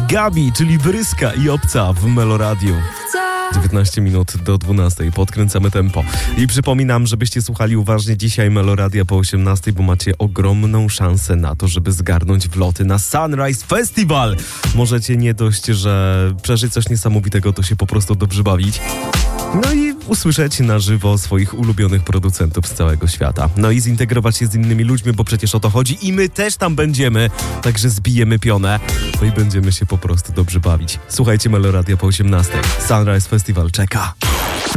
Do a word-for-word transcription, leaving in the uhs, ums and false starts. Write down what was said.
Gabi, czyli Bryska i Obca w Meloradiu. dziewiętnaście minut do dwunastej. Podkręcamy tempo. I przypominam, żebyście słuchali uważnie dzisiaj Meloradia po osiemnastej, bo macie ogromną szansę na to, żeby zgarnąć wloty na Sunrise Festival. Możecie nie dość, że przeżyć coś niesamowitego, to się po prostu dobrze bawić. No i usłyszeć na żywo swoich ulubionych producentów z całego świata. No i zintegrować się z innymi ludźmi, bo przecież o to chodzi i my też tam będziemy. Także zbijemy pionę. No i będziemy się po prostu dobrze bawić. Słuchajcie Meloradia po osiemnastej. Sunrise Festival czeka.